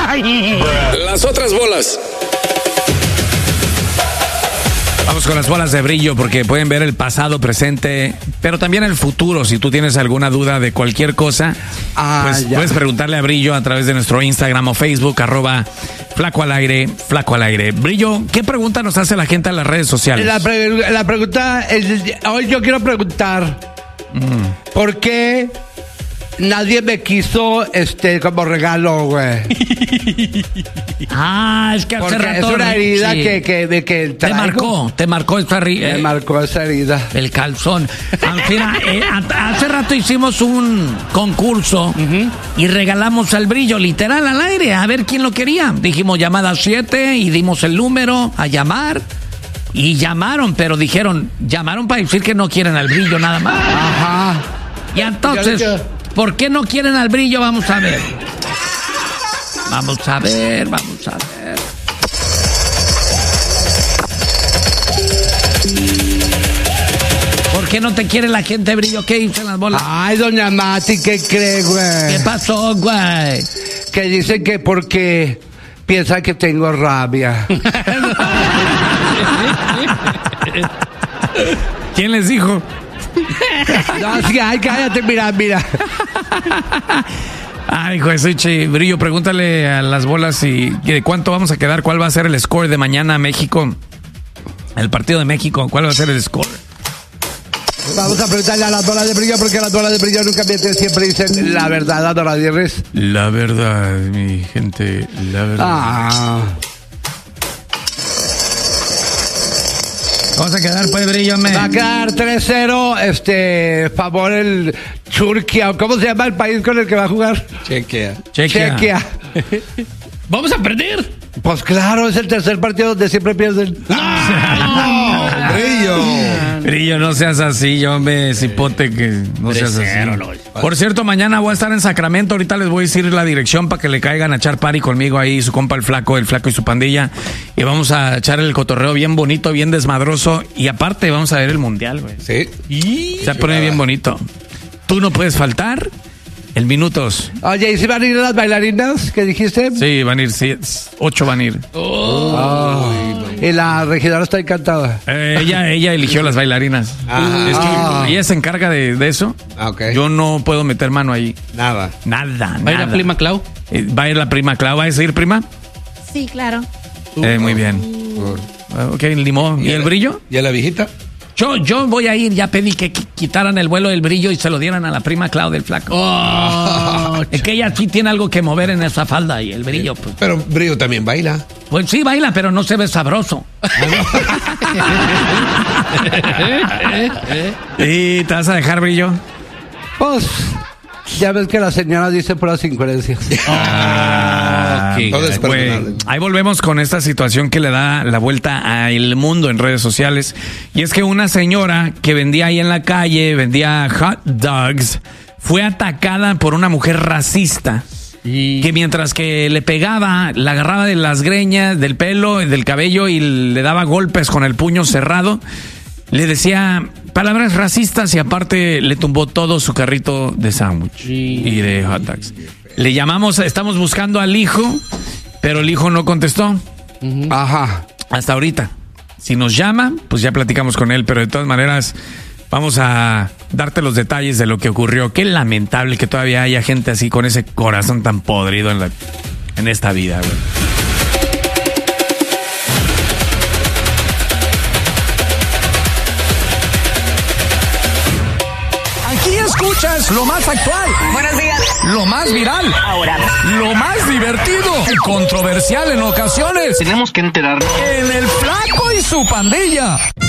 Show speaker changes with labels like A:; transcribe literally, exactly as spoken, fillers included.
A: Las otras bolas.
B: Vamos con las bolas de brillo porque pueden ver el pasado, presente, pero también el futuro. Si tú tienes alguna duda de cualquier cosa, ah, pues ya. puedes preguntarle a Brillo a través de nuestro Instagram o Facebook, arroba Flaco al Aire, Flaco al Aire. Brillo, ¿qué pregunta nos hace la gente en las redes sociales?
C: La, pre- la pregunta, es, hoy yo quiero preguntar, mm. ¿por qué nadie me quiso este como regalo, güey?
D: Ah, es que hace
C: Porque
D: rato...
C: es una herida
D: sí.
C: que, que, de que
D: te marcó, te marcó esta herida.
C: Me eh, marcó esa herida.
D: El calzón. Ah, mira, eh, hace rato hicimos un concurso uh-huh. y regalamos al Brillo, literal, al aire, a ver quién lo quería. Dijimos llamada siete y dimos el número a llamar. Y llamaron, pero dijeron, llamaron para decir que no quieren al Brillo nada más.
C: Ajá.
D: Y entonces, ¿por qué no quieren al Brillo? Vamos a ver. Vamos a ver, vamos a ver. ¿Por qué no te quiere la gente, Brillo? ¿Qué dicen las bolas?
C: Ay, doña Mati, ¿qué cree, güey?
D: ¿Qué pasó, güey?
C: Que dicen que porque piensa que tengo rabia.
B: ¿Quién les dijo?
C: No, sí, ay, cállate, mira, mira.
B: Ay, hijo de Suchi, Brillo, pregúntale a las bolas y de cuánto vamos a quedar, cuál va a ser el score de mañana México, el partido de México, cuál va a ser el score.
C: Vamos a preguntarle a las bolas de Brillo porque las bolas de Brillo nunca mienten, siempre dicen la verdad, Adora Aguirres.
B: La verdad, mi gente, la verdad.
C: Ah.
D: Vamos a quedar, pues, Brillo, me.
C: Va a quedar tres cero, este, favor el Turquía, ¿cómo se llama el país con el que va a jugar?
E: Chequia.
C: Chequia. Chequia.
D: ¿Vamos a perder?
C: Pues claro, es el tercer partido donde siempre pierden.
E: ¡No! ¡Brillo!
B: Brillo, no seas así, yo me cipote que no seas así. Por cierto, mañana voy a estar en Sacramento, ahorita les voy a decir la dirección para que le caigan a echar party conmigo ahí, su compa el Flaco, el Flaco y su pandilla. Y vamos a echar el cotorreo bien bonito, bien desmadroso. Y aparte vamos a ver el mundial, güey.
E: Sí.
B: Y se pone bien bonito. Tú no puedes faltar en minutos.
C: Oye, ¿y si van a ir las bailarinas que dijiste?
B: Sí, van a ir, sí, ocho van a ir.
C: Oh. Oh. Y la regidora está encantada.
B: Eh, ella, ella eligió las bailarinas.
E: Ah.
B: Es que
C: Ah.
B: ella se encarga de, de eso.
E: Ah, okay.
B: Yo no puedo meter mano ahí.
E: Nada.
B: Nada,
D: ¿Va a ir la prima Clau?
B: Eh, ¿Va a ir la prima Clau? ¿Va a ir prima?
F: Sí, claro.
B: Eh, muy bien. Uh. Ok, limón. ¿Y, ¿Y el Brillo?
E: ¿Y a la viejita?
D: Yo, yo voy a ir, ya pedí que quitaran el vuelo del Brillo y se lo dieran a la prima Clau del Flaco. Oh, es que ella sí tiene algo que mover en esa falda y el Brillo, pues.
E: Pero Brillo también baila.
D: Pues sí, baila, pero no se ve sabroso.
B: ¿Y te vas a dejar, Brillo?
C: Pues, ya ves que la señora dice puras incoherencias.
B: Ah,
E: okay. Todo es
B: bueno, ahí volvemos con esta situación que le da la vuelta al mundo en redes sociales. Y es que una señora que vendía ahí en la calle, vendía hot dogs, fue atacada por una mujer racista. Y que mientras que le pegaba, la agarraba de las greñas, del pelo, del cabello y le daba golpes con el puño cerrado, le decía palabras racistas y aparte le tumbó todo su carrito de sándwich y de hot dogs. Le llamamos, estamos buscando al hijo, pero el hijo no contestó.
C: Uh-huh. Ajá.
B: Hasta ahorita. Si nos llama, pues ya platicamos con él, pero de todas maneras vamos a darte los detalles de lo que ocurrió. Qué lamentable que todavía haya gente así con ese corazón tan podrido en, la, en esta vida, güey. Escuchas lo más actual.
G: Buenos días.
B: Lo más viral.
G: Ahora.
B: Lo más divertido. Y controversial en ocasiones.
G: Tenemos que enterarnos.
B: En el Flaco y su pandilla.